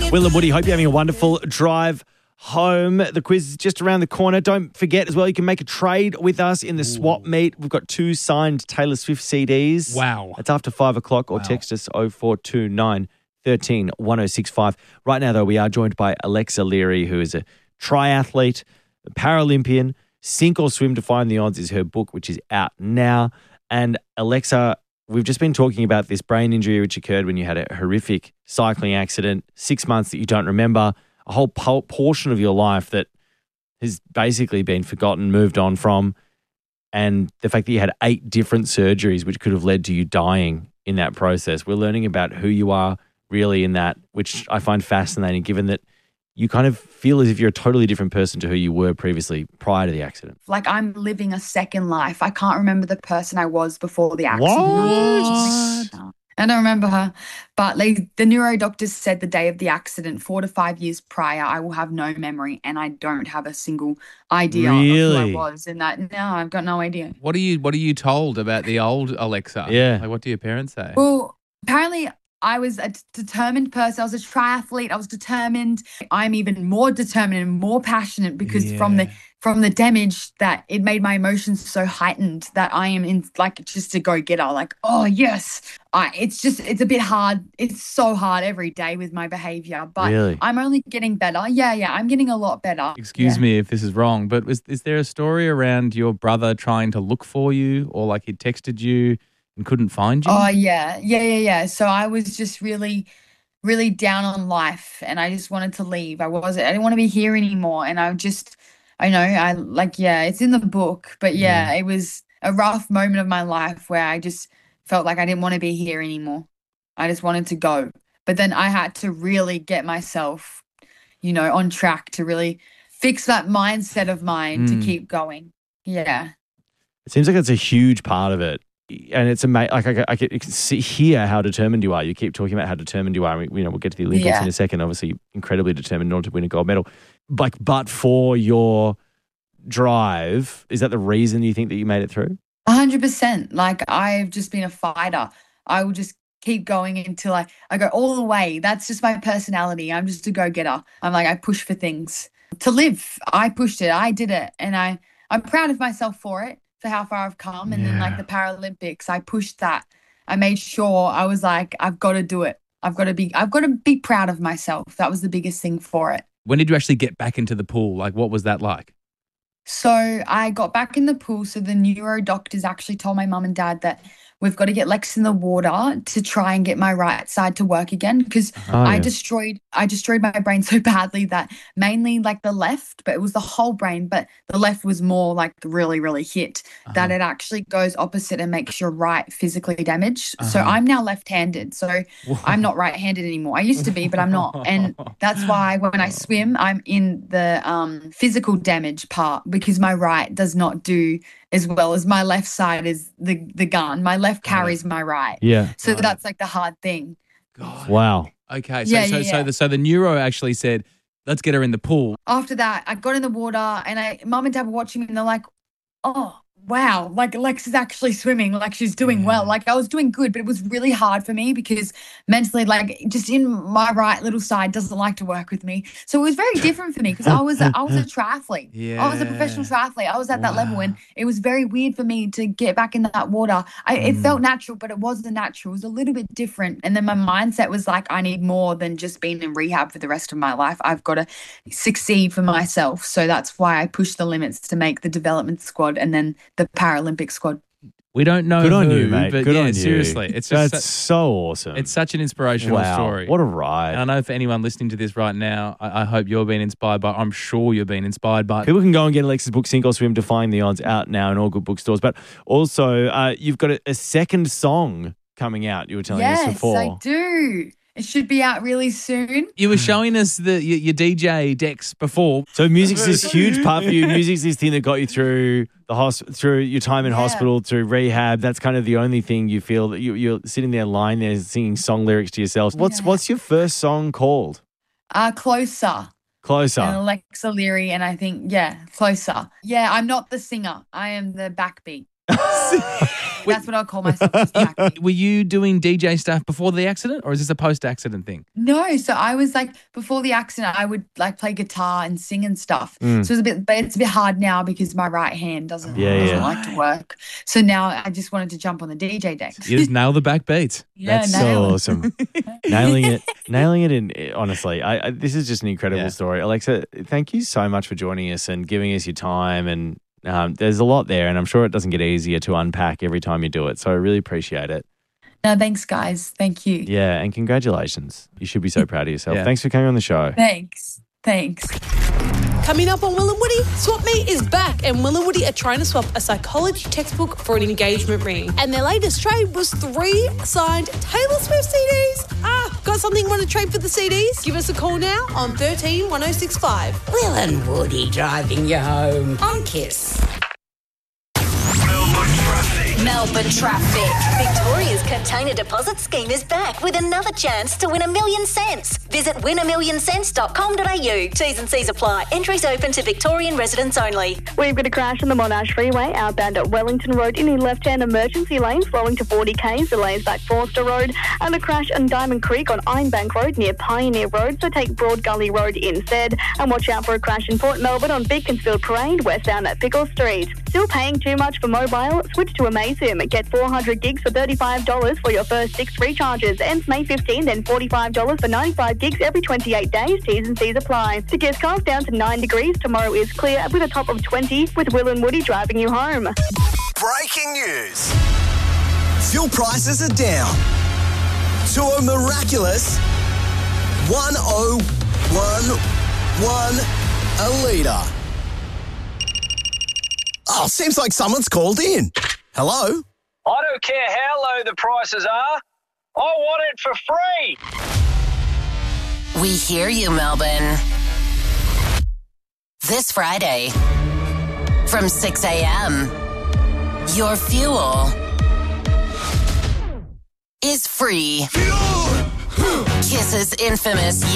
Will and Woody, hope you're having a wonderful drive home. The quiz is just around the corner. Don't forget as well, you can make a trade with us in the swap meet. We've got 2 signed Taylor Swift CDs. Wow. It's after 5 o'clock or text us 0429 13 1065. Right now, though, we are joined by Alexa Leary, who is a triathlete, a Paralympian. Sink or Swim, Defying the Odds is her book, which is out now. And Alexa, we've just been talking about this brain injury which occurred when you had a horrific cycling accident, 6 months that you don't remember, a whole portion of your life that has basically been forgotten, moved on from, and the fact that you had 8 different surgeries which could have led to you dying in that process. We're learning about who you are really in that, which I find fascinating, given that you kind of feel as if you're a totally different person to who you were previously prior to the accident. Like I'm living a second life. I can't remember the person I was before the accident. What? I don't remember her. But the neuro doctors said the day of the accident, 4 to 5 years prior, I will have no memory and I don't have a single idea of who I was in that. No, I've got no idea. What are you told about the old Alexa? Yeah. Like, what do your parents say? Well, apparently I was a determined person. I was a triathlete. I was determined. I'm even more determined and more passionate because from the damage that it made my emotions so heightened that I am in like just a go-getter. Like, oh yes. It's a bit hard. It's so hard every day with my behavior, but Really? I'm only getting better. Yeah, I'm getting a lot better. Excuse me if this is wrong, but is there a story around your brother trying to look for you, or like he texted you and couldn't find you? Oh, yeah. So I was just really, really down on life and I just wanted to leave. I didn't want to be here anymore. And it's in the book, but it was a rough moment of my life where I just felt like I didn't want to be here anymore. I just wanted to go. But then I had to really get myself, on track to really fix that mindset of mine to keep going. Yeah. It seems like it's a huge part of it. And it's amazing. Like I can hear how determined you are. You keep talking about how determined you are. We'll get to the Olympics in a second. Obviously, incredibly determined in order to win a gold medal. But for your drive, is that the reason you think that you made it through? 100%. Like I've just been a fighter. I will just keep going until I go all the way. That's just my personality. I'm just a go-getter. I push for things to live. I pushed it. I did it, and I'm proud of myself for it. For how far I've come. And then the Paralympics, I pushed that. I made sure I was like, I've got to do it. I've got to be proud of myself. That was the biggest thing for it. When did you actually get back into the pool? Like, what was that like? So I got back in the pool. So the neuro doctors actually told my mum and dad that we've got to get Lex in the water to try and get my right side to work again because I destroyed my brain so badly that mainly like the left, but it was the whole brain, but the left was more like really, really hit that it actually goes opposite and makes your right physically damaged. So I'm now left-handed. So I'm not right-handed anymore. I used to be, but I'm not. And that's why when I swim, I'm in the physical damage part because my right does not do as well as my left side is the gun. My left carries my right. Yeah. So that's like the hard thing. God. Wow. Okay. So the neuro actually said, let's get her in the pool. After that, I got in the water and mum and dad were watching me and they're like, oh, wow, like Lex is actually swimming, like she's doing well. Like I was doing good, but it was really hard for me because mentally, like just in my right little side doesn't like to work with me. So it was very different for me because I was a triathlete. Yeah. I was a professional triathlete. I was at that level and it was very weird for me to get back in that water. It felt natural, but it wasn't natural. It was a little bit different. And then my mindset was like, I need more than just being in rehab for the rest of my life. I've got to succeed for myself. So that's why I pushed the limits to make the development squad and then the Paralympic squad. We don't know Good on who, you, mate. but Good on you. seriously. It's just That's so awesome. It's such an inspirational story. What a ride. And I know for anyone listening to this right now, I hope you're being inspired by, I'm sure you're being inspired by. People can go and get Alexa's book, Sink or Swim, Defying the Odds, out now in all good bookstores. But also, you've got a second song coming out, you were telling us before. Yes, I do. It should be out really soon. You were showing us your DJ decks before. So music's this huge part for you. Music's this thing that got you through through your time in hospital, through rehab. That's kind of the only thing you feel that you're sitting there lying there singing song lyrics to yourself. What's your first song called? Closer. Closer. And Alexa Leary, and I think, Closer. Yeah, I'm not the singer. I am the backbeat. that's what I'll call myself. Just Jackie. Were you doing DJ stuff before the accident, or is this a post-accident thing? No, so I was like, before the accident, I would like play guitar and sing and stuff. So it's a bit hard now because my right hand doesn't like to work. So now I just wanted to jump on the DJ deck. You just nail the back beats. Yeah, That's so awesome. Nailing it in, honestly. This is just an incredible story. Alexa, thank you so much for joining us and giving us your time. And there's a lot there, and I'm sure it doesn't get easier to unpack every time you do it. So I really appreciate it. No, thanks, guys. Thank you. Yeah, and congratulations. You should be so proud of yourself. Yeah. Thanks for coming on the show. Thanks. Coming up on Will and Woody, Swap Meet is back, and Will and Woody are trying to swap a psychology textbook for an engagement ring. And their latest trade was 3 signed Taylor Swift CDs. Got something you want to trade for the CDs? Give us a call now on 13 1065. Will and Woody driving you home on Kiss. Melbourne Traffic. Victoria's container deposit scheme is back with another chance to win $1 million. Visit winamillioncents.com.au. T's and C's apply. Entries open to Victorian residents only. We've got a crash on the Monash Freeway outbound at Wellington Road in the left-hand emergency lane flowing to 40 k's. The lane's back Forster Road, and a crash on Diamond Creek on Ironbank Road near Pioneer Road, so take Broad Gully Road instead. And watch out for a crash in Port Melbourne on Beaconsfield Parade, westbound at Pickle Street. Still paying too much for mobile? Switch to Amazim. Get 400 gigs for $35 for your first 6 recharges. Ends May 15, then $45 for 95 gigs every 28 days. T's and C's apply. To get cast down to 9 degrees. Tomorrow is clear with a top of 20 with Will and Woody driving you home. Breaking news. Fuel prices are down to a miraculous 101.1 a litre. Oh, seems like someone's called in. Hello? I don't care how low the prices are. I want it for free. We hear you, Melbourne. This Friday, from 6 a.m., your fuel is free. Kiss's infamous